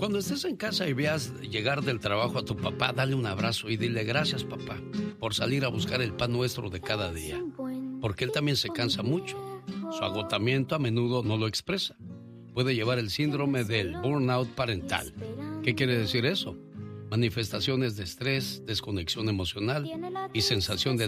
Cuando estés en casa y veas llegar del trabajo a tu papá, dale un abrazo y dile gracias, papá, por salir a buscar el pan nuestro de cada día. Porque él también se cansa mucho. Su agotamiento a menudo no lo expresa. Puede llevar el síndrome del burnout parental. ¿Qué quiere decir eso? Manifestaciones de estrés, desconexión emocional y sensación de